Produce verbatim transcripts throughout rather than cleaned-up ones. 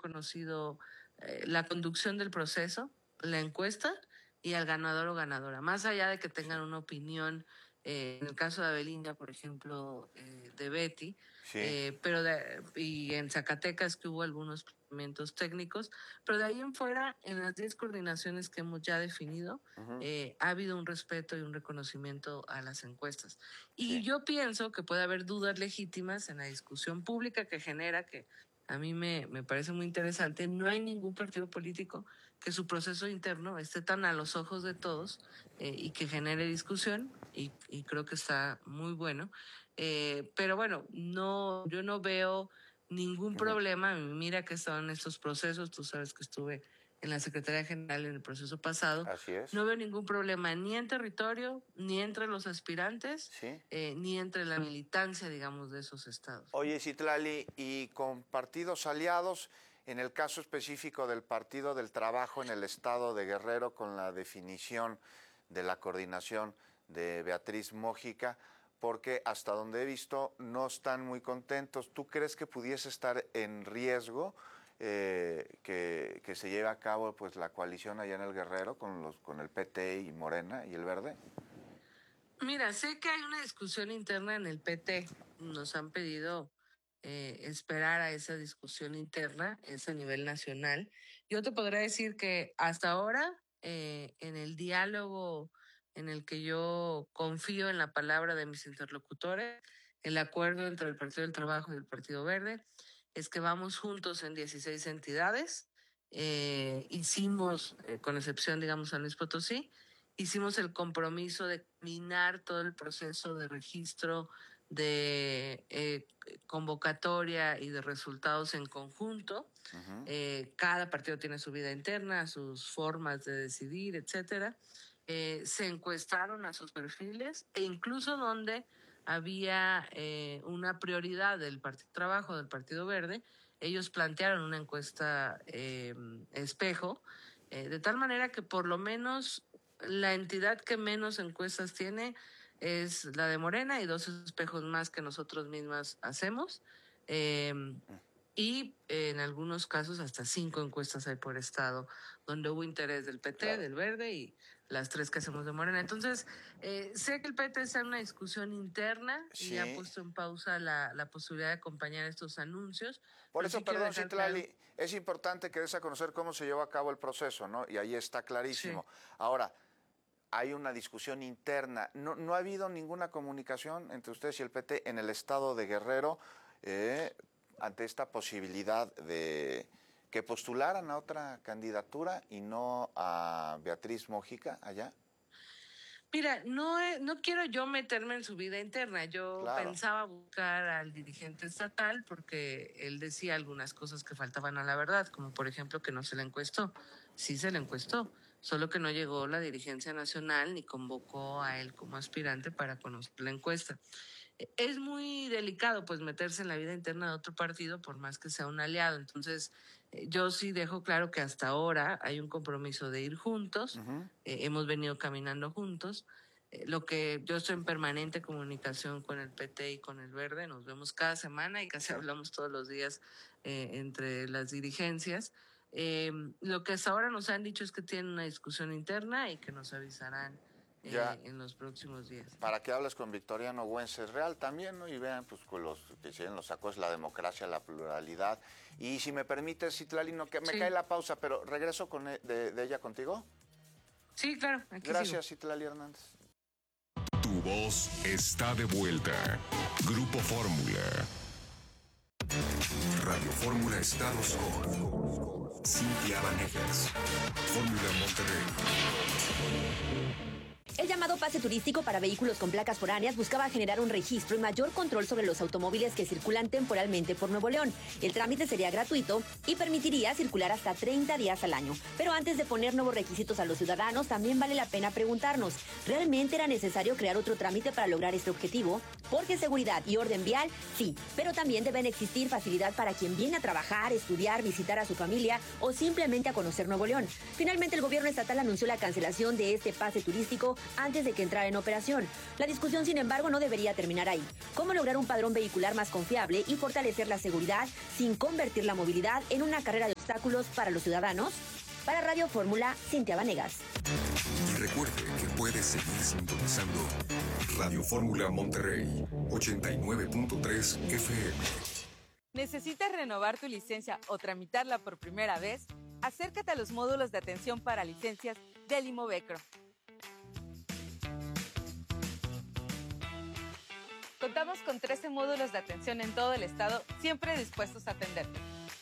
reconocido eh, la conducción del proceso, la encuesta y al ganador o ganadora. Más allá de que tengan una opinión, eh, en el caso de Abelinda, por ejemplo, eh, de Betty, Sí. eh, pero de, y en Zacatecas que hubo algunos elementos técnicos, pero de ahí en fuera, en las diez coordinaciones que hemos ya definido, uh-huh. eh, ha habido un respeto y un reconocimiento a las encuestas. Y sí. yo pienso que puede haber dudas legítimas en la discusión pública que genera, que a mí me, me parece muy interesante. No hay ningún partido político que su proceso interno esté tan a los ojos de todos eh, y que genere discusión, y, y creo que está muy bueno. Eh, pero bueno, no, yo no veo ningún problema. Mira que son estos procesos, tú sabes que estuve en la Secretaría General en el proceso pasado. Así es. No veo ningún problema ni en territorio, ni entre los aspirantes, ¿Sí? eh, ni entre la militancia, digamos, de esos estados. Oye, Citlali, y con partidos aliados, en el caso específico del Partido del Trabajo en el estado de Guerrero, con la definición de la coordinación de Beatriz Mójica, porque hasta donde he visto no están muy contentos. ¿Tú crees que pudiese estar en riesgo eh, que, que se lleve a cabo pues la coalición allá en el Guerrero con, los, con el P T y Morena y el Verde? Mira, sé que hay una discusión interna en el P T. Nos han pedido eh, esperar a esa discusión interna, es a nivel nacional. Yo te podría decir que hasta ahora, eh, en el diálogo en el que yo confío en la palabra de mis interlocutores, el acuerdo entre el Partido del Trabajo y el Partido Verde, es que vamos juntos en dieciséis entidades. Eh, hicimos, eh, con excepción, digamos, San Luis Potosí, hicimos el compromiso de terminar todo el proceso de registro, de eh, convocatoria y de resultados en conjunto. Uh-huh. Eh, cada partido tiene su vida interna, sus formas de decidir, etcétera. Eh, se encuestaron a sus perfiles e incluso donde había eh, una prioridad del Partido Trabajo, del Partido Verde, ellos plantearon una encuesta eh, espejo, eh, de tal manera que por lo menos la entidad que menos encuestas tiene es la de Morena y dos espejos más que nosotros mismas hacemos. Eh, y eh, en algunos casos hasta cinco encuestas hay por estado, donde hubo interés del P T, claro, del Verde y las tres que hacemos de Morena. Entonces, eh, sé que el P T está en una discusión interna, sí, y ha puesto en pausa la, la posibilidad de acompañar estos anuncios. Por eso, sí, perdón, Citlali, claro, es importante que des a conocer cómo se llevó a cabo el proceso, ¿no? Y ahí está clarísimo. Sí. Ahora, hay una discusión interna. No, no ha habido ninguna comunicación entre ustedes y el P T en el estado de Guerrero eh, ante esta posibilidad de que postularan a otra candidatura y no a Beatriz Mójica allá. Mira, no, no quiero yo meterme en su vida interna. Yo claro. pensaba buscar al dirigente estatal porque él decía algunas cosas que faltaban a la verdad, como por ejemplo que no se le encuestó. Sí se le encuestó, solo que no llegó la dirigencia nacional ni convocó a él como aspirante para conocer la encuesta. Es muy delicado pues meterse en la vida interna de otro partido por más que sea un aliado. Entonces eh, yo sí dejo claro que hasta ahora hay un compromiso de ir juntos. Uh-huh. eh, hemos venido caminando juntos. Eh, lo que yo estoy en permanente comunicación con el P T y con el Verde. Nos vemos cada semana y casi hablamos todos los días eh, entre las dirigencias. Eh, lo que hasta ahora nos han dicho es que tienen una discusión interna y que nos avisarán ya, eh, en los próximos días. Para que hables con Victoriano Wences-Real también, ¿no? Y vean, pues, con los que tienen los sacos, la democracia, la pluralidad. Y si me permites, Citlali, no, que me sí. cae la pausa, pero regreso con de, de ella contigo. Sí, claro. Aquí Gracias, sigo. Citlali Hernández. Tu voz está de vuelta. Grupo Fórmula. Radio Fórmula Estados con Cintia Vanegas. Fórmula Monterrey. El llamado pase turístico para vehículos con placas foráneas buscaba generar un registro y mayor control sobre los automóviles que circulan temporalmente por Nuevo León. El trámite sería gratuito y permitiría circular hasta treinta días al año. Pero antes de poner nuevos requisitos a los ciudadanos, también vale la pena preguntarnos, ¿realmente era necesario crear otro trámite para lograr este objetivo? Porque seguridad y orden vial, sí, pero también deben existir facilidad para quien viene a trabajar, estudiar, visitar a su familia o simplemente a conocer Nuevo León. Finalmente, el gobierno estatal anunció la cancelación de este pase turístico antes de que entrara en operación. La discusión, sin embargo, no debería terminar ahí. ¿Cómo lograr un padrón vehicular más confiable y fortalecer la seguridad sin convertir la movilidad en una carrera de obstáculos para los ciudadanos? Para Radio Fórmula, Cintia Vanegas. Y recuerde que puede seguir sintonizando Radio Fórmula Monterrey, ochenta y nueve punto tres F M. ¿Necesitas renovar tu licencia o tramitarla por primera vez? Acércate a los módulos de atención para licencias del Imovecro. Contamos con trece módulos de atención en todo el estado, siempre dispuestos a atenderte.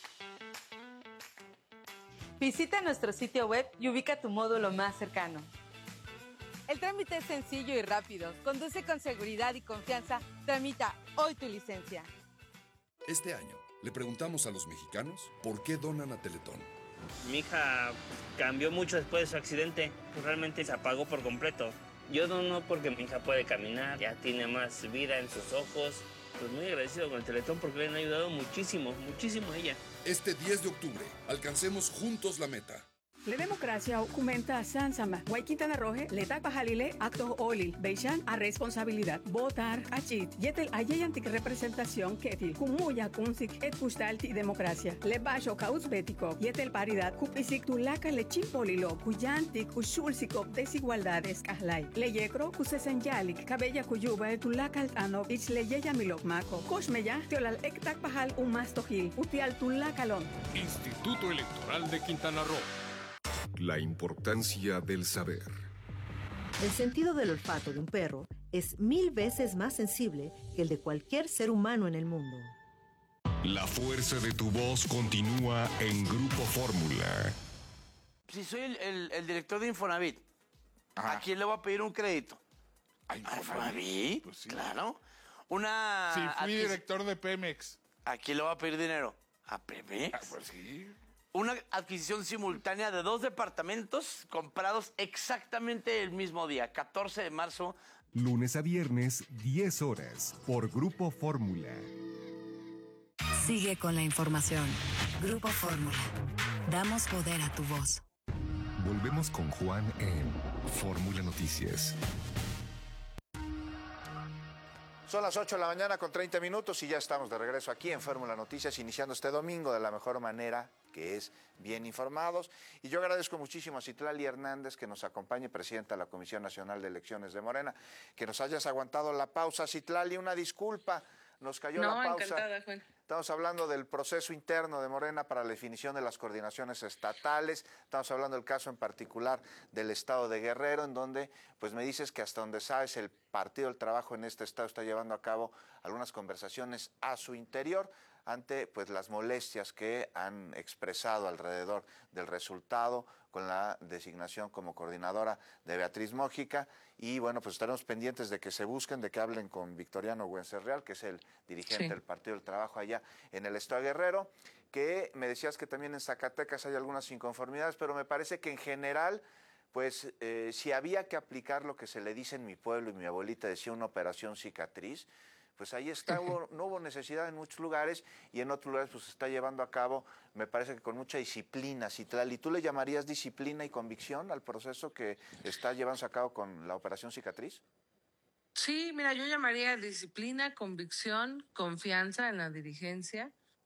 Visita nuestro sitio web y ubica tu módulo más cercano. El trámite es sencillo y rápido. Conduce con seguridad y confianza. Tramita hoy tu licencia. Este año le preguntamos a los mexicanos por qué donan a Teletón. Mi hija cambió mucho después de su accidente. Realmente se apagó por completo. Yo dono porque mi hija puede caminar, ya tiene más vida en sus ojos. Pues muy agradecido con el Teletón porque le han ayudado muchísimo, muchísimo a ella. Este diez de octubre, alcancemos juntos la meta. La democracia aumenta Sansama, Guayquintana Roje, Letak Bajalile, Acto Olil, Beishan a responsabilidad, votar, achit, yetel ayeyantik representación ketil, kumuya kunsik et kustalti democracia, le bajo caus bético, yetel paridad, kupisik tulaka le chimpolilo, kuyantik kushulsiko desigualdades kahlai, le yekro kusesenyalik, cabella kuyuba tulaka altano, ich le yeya milok mako, koshmeya, teolal ektak bajal umastojil, utial tulakalon. Instituto Electoral de Quintana Roo. La importancia del saber. El sentido del olfato de un perro es mil veces más sensible que el de cualquier ser humano en el mundo. La fuerza de tu voz continúa en Grupo Fórmula. Si soy el, el, el director de Infonavit, Ajá. ¿a quién le voy a pedir un crédito? ¿A Infonavit? ¿A Infonavit? Pues sí. Claro. Una... Sí, fui adquis- director de Pemex. ¿A quién le voy a pedir dinero? ¿A Pemex? Ah, pues sí. Una adquisición simultánea de dos departamentos comprados exactamente el mismo día, catorce de marzo. Lunes a viernes, diez horas, por Grupo Fórmula. Sigue con la información. Grupo Fórmula. Damos poder a tu voz. Volvemos con Juan en Fórmula Noticias. Son las ocho de la mañana con treinta minutos y ya estamos de regreso aquí en Fórmula Noticias, iniciando este domingo de la mejor manera, que es bien informados. Y yo agradezco muchísimo a Citlali Hernández, que nos acompañe, presidenta de la Comisión Nacional de Elecciones de Morena, que nos hayas aguantado la pausa. Citlali, una disculpa, nos cayó No, la pausa. encantada, Juan. Estamos hablando del proceso interno de Morena para la definición de las coordinaciones estatales. Estamos hablando del caso en particular del estado de Guerrero, en donde pues me dices que hasta donde sabes el Partido del Trabajo en este estado está llevando a cabo algunas conversaciones a su interior ante pues las molestias que han expresado alrededor del resultado con la designación como coordinadora de Beatriz Mójica. Y bueno, pues estaremos pendientes de que se busquen, de que hablen con Victoriano Güencerreal, que es el dirigente Sí. del Partido del Trabajo allá en el estado de Guerrero, que me decías que también en Zacatecas hay algunas inconformidades, pero me parece que en general, pues eh, si había que aplicar lo que se le dice en mi pueblo, y mi abuelita decía una operación cicatriz, pues ahí está, hubo, no hubo necesidad en muchos lugares y en otros lugares pues se está llevando a cabo, me parece que con mucha disciplina, Citlali. ¿Tú le llamarías disciplina y convicción al proceso que está llevándose a cabo con la operación cicatriz? Sí, mira, yo llamaría disciplina, convicción, confianza en la dirigencia,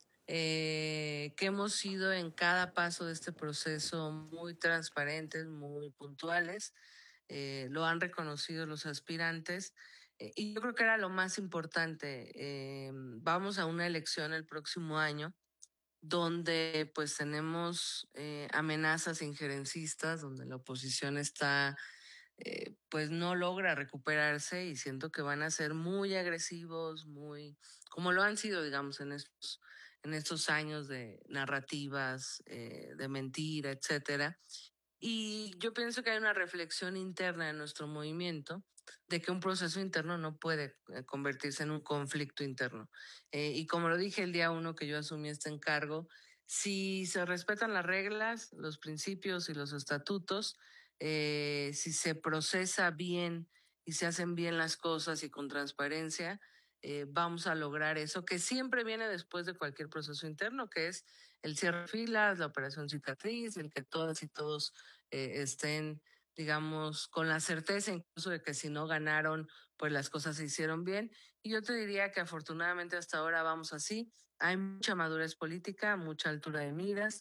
eh, que hemos sido en cada paso de este proceso muy transparentes, muy puntuales, eh, lo han reconocido los aspirantes. Eh, y yo creo que era lo más importante. Eh, vamos a una elección el próximo año donde pues tenemos eh, amenazas injerencistas, donde la oposición está, eh, pues no logra recuperarse y siento que van a ser muy agresivos, muy, como lo han sido, digamos, en estos, en estos años de narrativas, eh, de mentira, etcétera. Y yo pienso que hay una reflexión interna en nuestro movimiento de que un proceso interno no puede eh, convertirse en un conflicto interno. Eh, y como lo dije el día uno que yo asumí este encargo, si se respetan las reglas, los principios y los estatutos, eh, si se procesa bien y se hacen bien las cosas y con transparencia, eh, vamos a lograr eso que siempre viene después de cualquier proceso interno, que es el cierre de filas, la operación cicatriz, el que todas y todos eh, estén, digamos, con la certeza incluso de que si no ganaron, pues las cosas se hicieron bien. Y yo te diría que afortunadamente hasta ahora vamos así. Hay mucha madurez política, mucha altura de miras.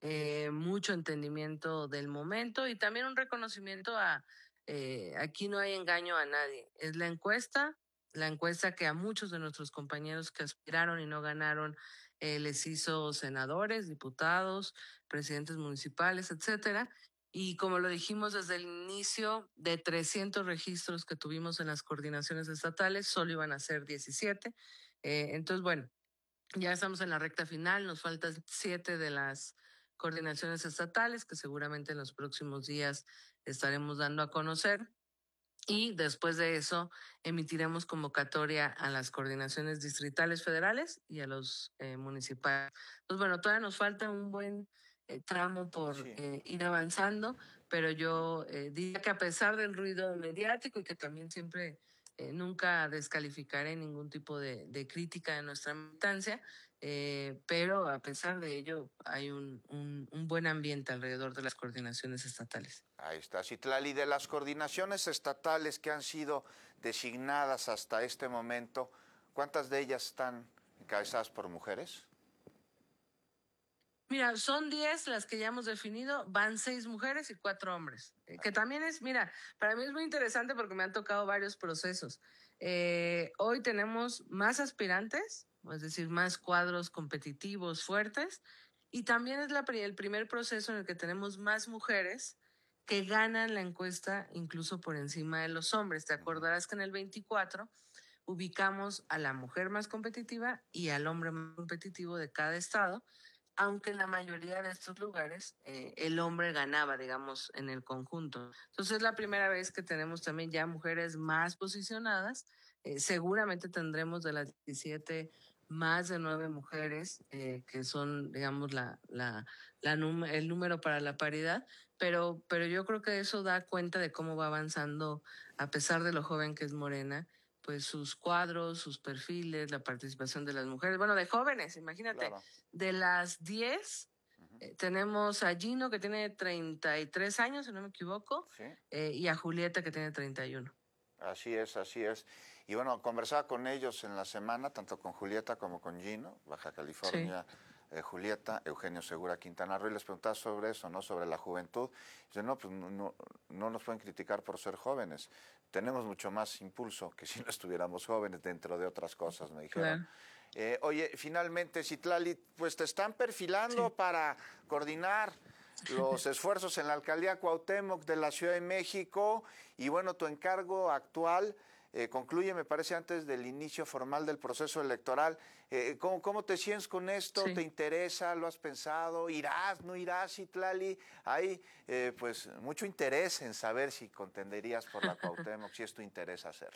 eh, mucho entendimiento del momento y también un reconocimiento a, eh, aquí no hay engaño a nadie. Es la encuesta, la encuesta que a muchos de nuestros compañeros que aspiraron y no ganaron eh, les hizo senadores, diputados, presidentes municipales, etcétera. Y como lo dijimos desde el inicio, de trescientos registros que tuvimos en las coordinaciones estatales, solo iban a ser diecisiete. Eh, entonces, bueno, ya estamos en la recta final, nos faltan siete de las coordinaciones estatales que seguramente en los próximos días estaremos dando a conocer. Y después de eso emitiremos convocatoria a las coordinaciones distritales federales y a los eh, municipales. Entonces, bueno, todavía nos falta un buen eh, tramo por Sí. eh, ir avanzando, pero yo eh, diría que a pesar del ruido mediático y que también siempre eh, nunca descalificaré ningún tipo de, de crítica de nuestra militancia, eh, pero a pesar de ello hay un, un, un buen ambiente alrededor de las coordinaciones estatales. Ahí está, Citlali. De las coordinaciones estatales que han sido designadas hasta este momento, ¿cuántas de ellas están encabezadas por mujeres? Mira, son diez las que ya hemos definido, van seis mujeres y cuatro hombres. Eh, que también es, mira, para mí es muy interesante porque me han tocado varios procesos. Eh, hoy tenemos más aspirantes, es decir, más cuadros competitivos fuertes, y también es la, el primer proceso en el que tenemos más mujeres que ganan la encuesta incluso por encima de los hombres. Te acordarás que en el veinticuatro ubicamos a la mujer más competitiva y al hombre más competitivo de cada estado, aunque en la mayoría de estos lugares eh, el hombre ganaba, digamos, en el conjunto. Entonces es la primera vez que tenemos también ya mujeres más posicionadas. Eh, seguramente tendremos de las diecisiete más de nueve mujeres, eh, que son, digamos, la, la, la num el número para la paridad, pero, pero yo creo que eso da cuenta de cómo va avanzando, a pesar de lo joven que es Morena, pues sus cuadros, sus perfiles, la participación de las mujeres, bueno, de jóvenes, imagínate, Claro. de las diez, eh, tenemos a Gino que tiene treinta y tres años, si no me equivoco, Sí. eh, y a Julieta que tiene treinta y uno. Así es, así es. Y bueno, conversaba con ellos en la semana, tanto con Julieta como con Gino, Baja California, sí. eh, Julieta, Eugenio Segura, Quintana Roo, y les preguntaba sobre eso, ¿no? Sobre la juventud. Dicen, no, pues no, no, no nos pueden criticar por ser jóvenes. Tenemos mucho más impulso que si no estuviéramos jóvenes, dentro de otras cosas, me dijeron. Claro. Eh, oye, finalmente, Citlali, pues te están perfilando sí. para coordinar los esfuerzos en la alcaldía Cuauhtémoc de la Ciudad de México, y bueno, tu encargo actual eh, concluye, me parece, antes del inicio formal del proceso electoral. Eh, ¿cómo, ¿Cómo te sientes con esto? Sí. ¿Te interesa? ¿Lo has pensado? ¿Irás? ¿No irás, Citlali? Hay eh, pues mucho interés en saber si contenderías por la Cuauhtémoc, si es tu interés hacerlo.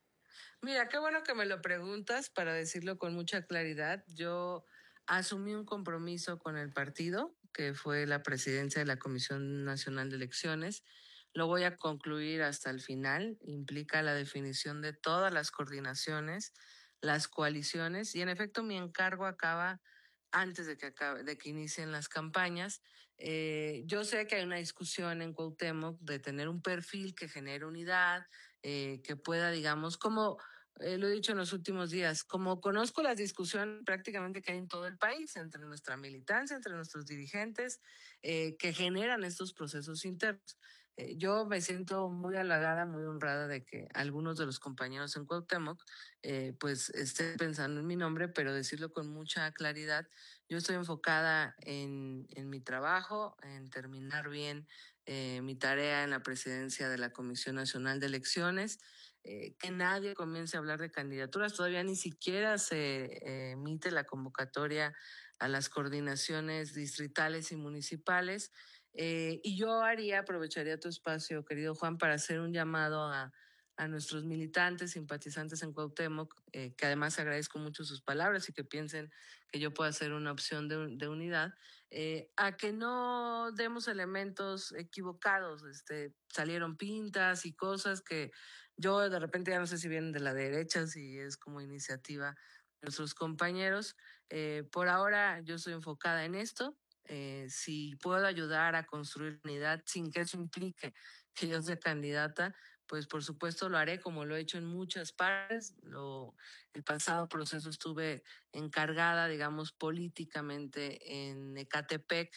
Mira, qué bueno que me lo preguntas para decirlo con mucha claridad. Yo asumí un compromiso con el partido, que fue la presidencia de la Comisión Nacional de Elecciones. Lo voy a concluir hasta el final. Implica la definición de todas las coordinaciones, las coaliciones, y en efecto mi encargo acaba antes de que, acabe, de que inicien las campañas. Eh, yo sé que hay una discusión en Cuauhtémoc de tener un perfil que genere unidad, eh, que pueda, digamos, como eh, lo he dicho en los últimos días, como conozco las discusiones prácticamente que hay en todo el país, entre nuestra militancia, entre nuestros dirigentes, eh, que generan estos procesos internos. Eh, yo me siento muy halagada, muy honrada de que algunos de los compañeros en Cuauhtémoc eh, pues estén pensando en mi nombre, pero decirlo con mucha claridad, yo estoy enfocada en, en mi trabajo, en terminar bien eh, mi tarea en la presidencia de la Comisión Nacional de Elecciones, eh, que nadie comience a hablar de candidaturas, todavía ni siquiera se eh, emite la convocatoria a las coordinaciones distritales y municipales. Eh, y yo haría, aprovecharía tu espacio, querido Juan, para hacer un llamado a, a nuestros militantes, simpatizantes en Cuauhtémoc, eh, que además agradezco mucho sus palabras y que piensen que yo pueda ser una opción de, de unidad, eh, a que no demos elementos equivocados. Este, salieron pintas y cosas que yo de repente ya no sé si vienen de la derecha, si es como iniciativa de nuestros compañeros. Eh, por ahora yo estoy enfocada en esto. Eh, si puedo ayudar a construir unidad sin que eso implique que yo sea candidata, pues por supuesto lo haré, como lo he hecho en muchas partes. Lo, el pasado proceso estuve encargada, digamos, políticamente en Ecatepec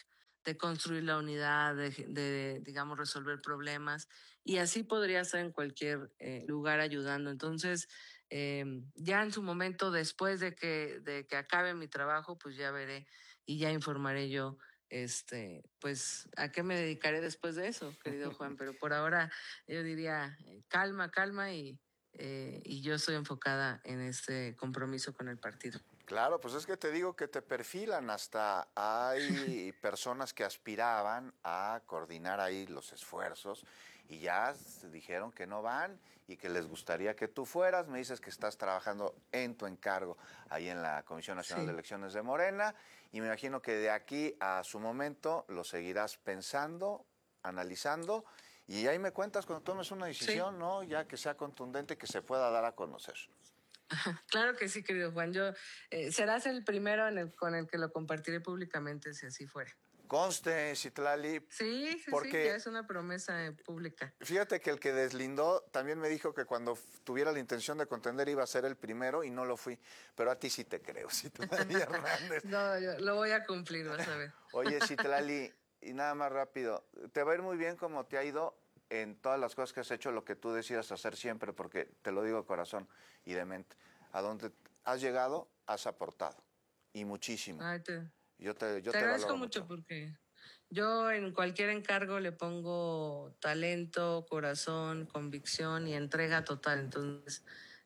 de construir la unidad, de, de digamos, resolver problemas. Y así podría estar en cualquier eh, lugar ayudando. Entonces, eh, ya en su momento, después de que, de que acabe mi trabajo, pues ya veré y ya informaré yo, este, pues, a qué me dedicaré después de eso, querido Juan. Pero por ahora yo diría, eh, calma, calma y, eh, y yo estoy enfocada en este compromiso con el partido. Claro, pues es que te digo que te perfilan, hasta hay personas que aspiraban a coordinar ahí los esfuerzos y ya dijeron que no van y que les gustaría que tú fueras. Me dices que estás trabajando en tu encargo ahí en la Comisión Nacional Sí. de Elecciones de Morena y me imagino que de aquí a su momento lo seguirás pensando, analizando y ahí me cuentas cuando tomes una decisión, Sí. ¿no? Ya que sea contundente, que se pueda dar a conocer. Claro que sí, querido Juan. Yo eh, serás el primero en el, con el que lo compartiré públicamente, si así fuera. Conste, Citlali. Sí, sí, porque sí, ya es una promesa eh, pública. Fíjate que el que deslindó también me dijo que cuando f- tuviera la intención de contender iba a ser el primero y no lo fui. Pero a ti sí te creo, Citlali Hernández. No, yo lo voy a cumplir, vas a ver. Oye, Citlali, y nada más rápido, te va a ir muy bien como te ha ido en todas las cosas que has hecho, lo que tú decidas hacer siempre, porque te lo digo de corazón y de mente. A donde has llegado, has aportado. Y muchísimo. Ay, te, Yo te, yo te te agradezco valoro mucho, mucho. porque yo en cualquier encargo le pongo talento, corazón, convicción y entrega total. Entonces,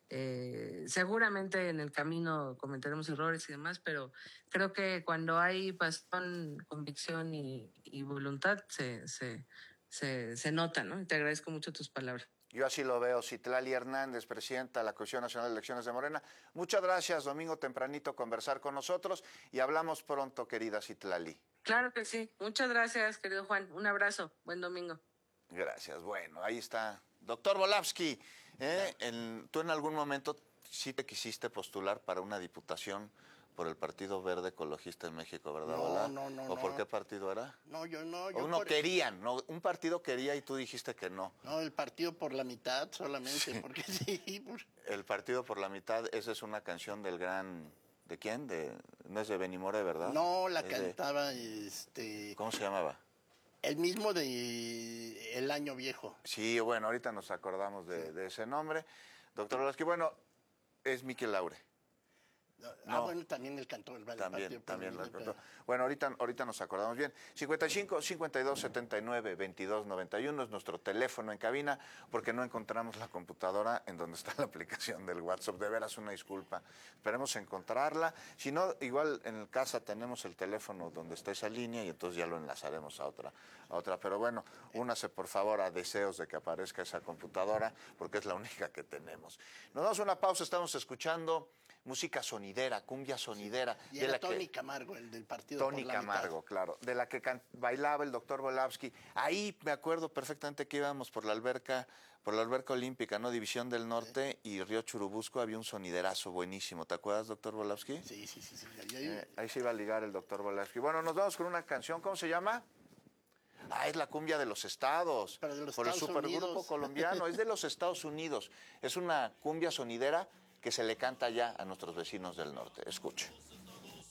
eh, seguramente en el camino cometeremos errores y demás, pero creo que cuando hay pasión, convicción y, y voluntad, se, se, se, se nota, ¿no? Y te agradezco mucho tus palabras. Yo así lo veo. Citlali Hernández, presidenta de la Comisión Nacional de Elecciones de Morena. Muchas gracias, domingo tempranito, conversar con nosotros y hablamos pronto, querida Citlali. Claro que sí. Muchas gracias, querido Juan. Un abrazo. Buen domingo. Gracias. Bueno, ahí está. Doctor Volavsky, ¿eh? En- ¿tú en algún momento sí te quisiste postular para una diputación por el Partido Verde Ecologista en México, verdad, No, Vola? no, no, ¿O por no. qué partido era? No, yo no. O Yo no por- querían, no, un partido quería y tú dijiste que no. No, el partido por la mitad solamente, Sí. porque sí. por- El partido por la mitad, esa es una canción del gran... ¿De quién? De, no es de Benny More, ¿verdad? No, la Es de- cantaba este ¿Cómo se llamaba? el mismo de El Año Viejo. Sí, bueno, ahorita nos acordamos de, de ese nombre. Doctor Volavsky, bueno, es Miquel Laure. Ah, No. bueno, también el cantor del Partido También, por también la lo Vida, recordó. Bueno, ahorita, ahorita nos acordamos bien. cincuenta y cinco, cincuenta y dos, setenta y nueve, veintidós, noventa y uno es nuestro teléfono en cabina, porque no encontramos la computadora en donde está la aplicación del WhatsApp. De veras, una disculpa. Esperemos encontrarla. Si no, igual en casa tenemos el teléfono donde está esa línea y entonces ya lo enlazaremos a otra. A otra. Pero bueno, únase por favor a deseos de que aparezca esa computadora, porque es la única que tenemos. Nos damos una pausa, estamos escuchando música sonidera, cumbia sonidera. Y de era la que- Tony Camargo, el del partido Tony por la Camargo, mitad. claro, de la que can- bailaba el doctor Volavsky. Ahí me acuerdo perfectamente que íbamos por la alberca, por la alberca olímpica, ¿no? División del Norte y Río Churubusco, había un soniderazo buenísimo. ¿Te acuerdas, doctor Volavsky? Sí, sí, sí. sí. Ahí- ahí- Eh, ahí se iba a ligar el doctor Volavsky. Bueno, nos vamos con una canción, ¿cómo se llama? Ah, es la cumbia de los estados, Pero de los por el Estados supergrupo Unidos. colombiano, es de los Estados Unidos. Es una cumbia sonidera que se le canta ya a nuestros vecinos del norte. Escuche.